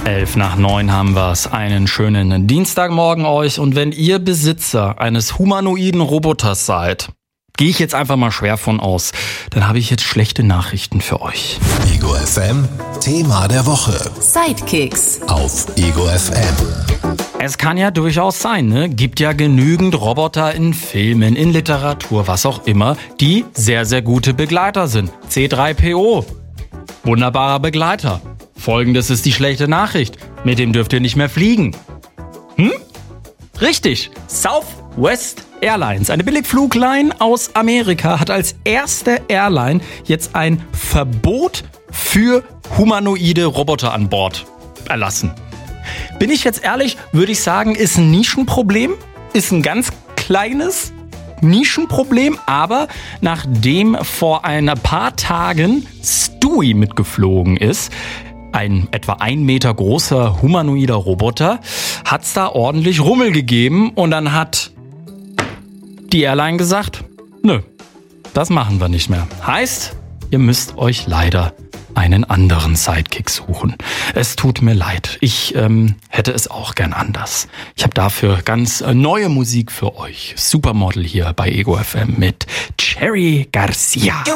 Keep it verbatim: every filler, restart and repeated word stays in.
Elf nach neun haben wir's. Einen schönen Dienstagmorgen euch. Und wenn ihr Besitzer eines humanoiden Roboters seid, gehe ich jetzt einfach mal schwer von aus, dann habe ich jetzt schlechte Nachrichten für euch. Ego F M, Thema der Woche. Sidekicks Auf Ego F M. Es kann ja durchaus sein, ne? Gibt ja genügend Roboter in Filmen, in Literatur, was auch immer, die sehr, sehr gute Begleiter sind. C drei P O. Wunderbarer Begleiter. Folgendes ist die schlechte Nachricht. Mit dem dürft ihr nicht mehr fliegen. Hm? Richtig. Southwest Airlines, eine Billigflugline aus Amerika, hat als erste Airline jetzt ein Verbot für humanoide Roboter an Bord erlassen. Bin ich jetzt ehrlich, würde ich sagen, ist ein Nischenproblem, ist ein ganz kleines Nischenproblem, aber nachdem vor ein paar Tagen Stewie mitgeflogen ist, ein etwa ein Meter großer humanoider Roboter, hat's da ordentlich Rummel gegeben und dann hat die Airline gesagt, nö, das machen wir nicht mehr. Heißt, ihr müsst euch leider einen anderen Sidekick suchen. Es tut mir leid, ich ähm, hätte es auch gern anders. Ich habe dafür ganz äh, neue Musik für euch. Supermodel hier bei Ego F M mit Cherry Garcia.